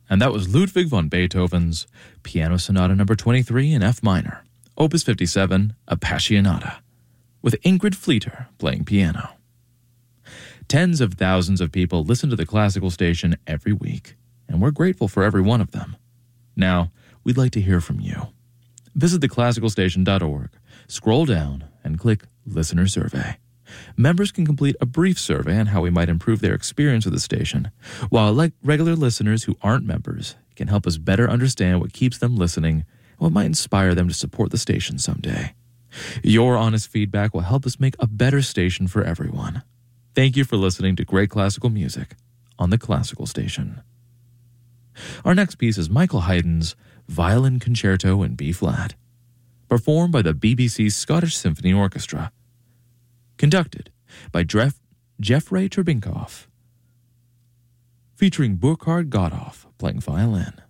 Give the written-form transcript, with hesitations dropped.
And that was Ludwig von Beethoven's Piano Sonata No. 23 in F minor, Opus 57, Appassionata, with Ingrid Fleeter playing piano. Tens of thousands of people listen to the classical station every week, and we're grateful for every one of them. Now, we'd like to hear from you. Visit theclassicalstation.org, scroll down, and click Listener Survey. Members can complete a brief survey on how we might improve their experience with the station, while regular listeners who aren't members can help us better understand what keeps them listening and what might inspire them to support the station someday. Your honest feedback will help us make a better station for everyone. Thank you for listening to great classical music on the Classical Station. Our next piece is Michael Haydn's Violin Concerto in B-flat, performed by the BBC's Scottish Symphony Orchestra, conducted by Jeffrey Trebinkov, featuring Burkhard Gotthoff playing violin.